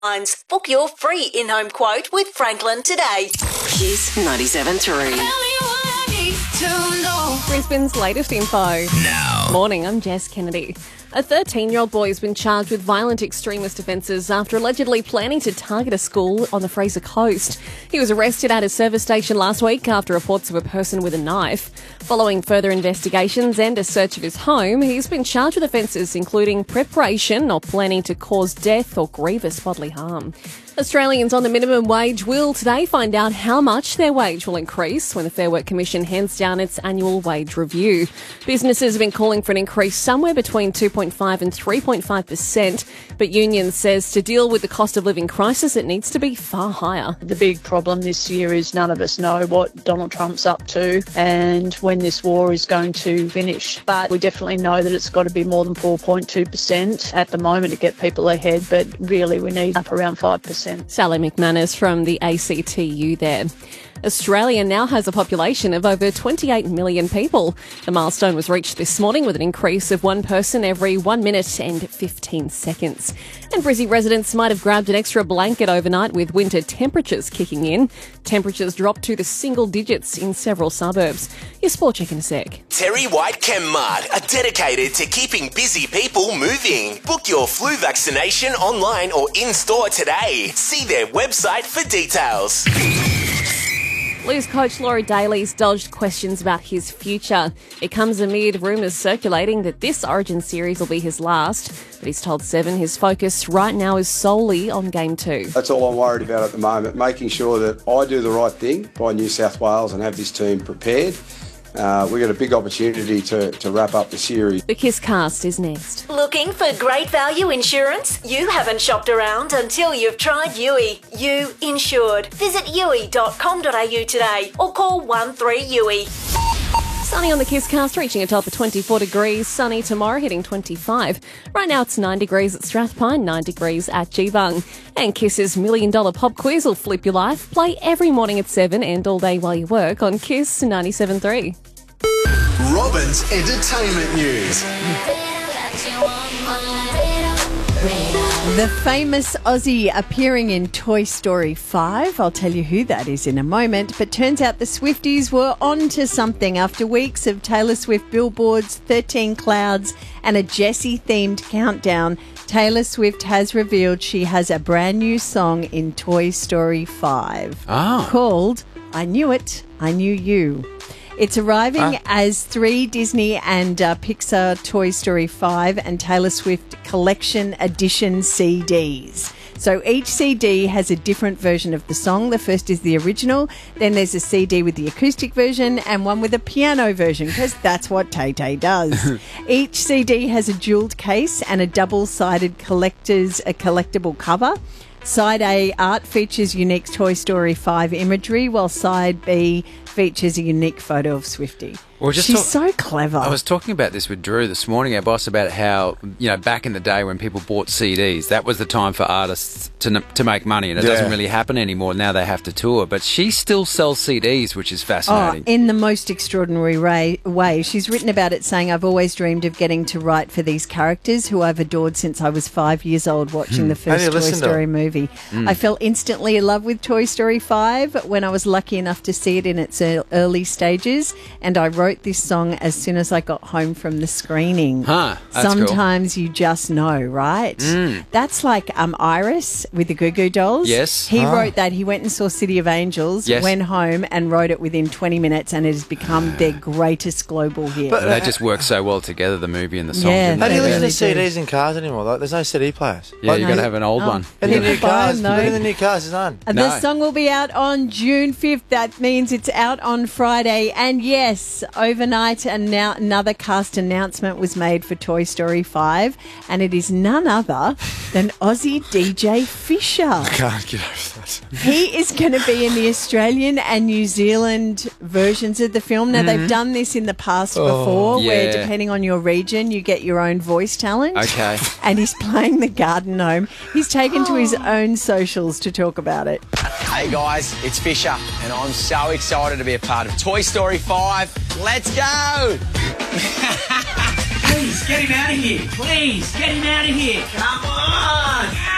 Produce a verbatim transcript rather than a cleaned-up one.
Book your free in-home quote with Franklin today. Kiss ninety-seven point three. Brisbane's latest info. Now. Morning, I'm Jess Kennedy. A thirteen-year-old boy has been charged with violent extremist offences after allegedly planning to target a school on the Fraser Coast. He was arrested at a service station last week after reports of a person with a knife. Following further investigations and a search of his home, he's been charged with offences including preparation or planning to cause death or grievous bodily harm. Australians on the minimum wage will today find out how much their wage will increase when the Fair Work Commission hands down its annual wage review. Businesses have been calling for an increase somewhere between two point five and three point five percent, but Union says to deal with the cost of living crisis, it needs to be far higher. The big problem this year is none of us know what Donald Trump's up to and when this war is going to finish. But we definitely know that it's got to be more than four point two percent at the moment to get people ahead, but really we need up around five percent. Sally McManus from the A C T U there. Australia now has a population of over twenty-eight million people. The milestone was reached this morning with an increase of one person every one minute and fifteen seconds. And Brizzy residents might have grabbed an extra blanket overnight with winter temperatures kicking in. Temperatures dropped to the single digits in several suburbs. Your sport check in a sec. Terry White Chemmart are dedicated to keeping busy people moving. Book your flu vaccination online or in-store today. See their website for details. Blues coach Laurie Daly's dodged questions about his future. It comes amid rumours circulating that this Origin series will be his last, but he's told Seven his focus right now is solely on Game two. That's all I'm worried about at the moment, making sure that I do the right thing by New South Wales and have this team prepared. Uh, we've got a big opportunity to, to wrap up the series. The Kiss Cast is next. Looking for great value insurance? You haven't shopped around until you've tried U I. You Insured. Visit u i dot com dot a u today or call one three U I. Sunny on the Kiss Cast, reaching a top of twenty-four degrees. Sunny tomorrow, hitting twenty-five. Right now it's nine degrees at Strathpine, nine degrees at Geebung. And Kiss's Million Dollar Pop Quiz will flip your life. Play every morning at seven and all day while you work on Kiss ninety-seven point three. Robin's Entertainment News. The famous Aussie appearing in Toy Story five. I'll tell you who that is in a moment. But turns out the Swifties were on to something after weeks of Taylor Swift billboards, thirteen clouds and a Jessie-themed countdown. Taylor Swift has revealed she has a brand new song in Toy Story five oh. called I Knew It, I Knew You. It's arriving ah. as three Disney and uh, Pixar Toy Story five and Taylor Swift Collection Edition C Ds. So each C D has a different version of the song. The first is the original, then there's a C D with the acoustic version and one with a piano version, because that's what Tay-Tay does. Each C D has a jeweled case and a double-sided collector's a collectible cover. Side A art features unique Toy Story five imagery, while Side B features a unique photo of Swiftie. Well, just She's talk- so clever. I was talking about this with Drew this morning, our boss, about how, you know, back in the day when people bought C Ds, that was the time for artists to to make money, and it yeah. doesn't really happen anymore. Now they have to tour, but she still sells C Ds, which is fascinating. Oh, in the most extraordinary ray- way. She's written about it saying, I've always dreamed of getting to write for these characters who I've adored since I was five years old watching hmm. the first Toy Story movie. Mm. I fell instantly in love with Toy Story five when I was lucky enough to see it in its early stages, and I wrote this song as soon as I got home from the screening. Huh, that's Sometimes cool. you just know, right? Mm. That's like um, Iris with the Goo Goo Dolls. Yes. He oh. wrote that. He went and saw City of Angels, yes. went home and wrote it within twenty minutes, and it has become their greatest global hit. But they just work so well together, the movie and the song. Yeah, How do you listen really to C Ds in cars anymore? Like, there's no C D players. Yeah, like, you've got to have an old oh. one. In Yeah. the new cars, No. in the new cars, is none. And No. the song will be out on June fifth. That means it's out on Friday. And yes, overnight and now another cast announcement was made for Toy Story five, and it is none other than Aussie D J Fisher. I can't get over that. He is going to be in the Australian and New Zealand versions of the film. Now, mm-hmm. they've done this in the past Oh, before, yeah. where depending on your region, you get your own voice talent. Okay. And he's playing the garden gnome. He's taken to his own socials to talk about it. Hey guys, it's Fisher, and I'm so excited to be a part of Toy Story five. Let's go! Please, get him out of here. Please, get him out of here. Come on.